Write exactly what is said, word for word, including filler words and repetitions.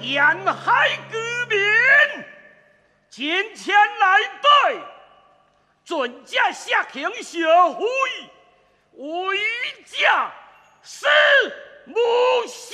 沿海居民前前来对，准家下行社会，为家是母。